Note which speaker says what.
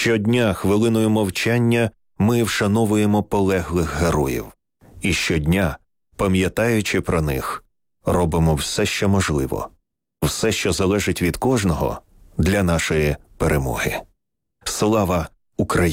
Speaker 1: Щодня хвилиною мовчання ми вшановуємо полеглих героїв. І щодня, пам'ятаючи про них, робимо все, що можливо, все, що залежить від кожного, для нашої перемоги. Слава Україні!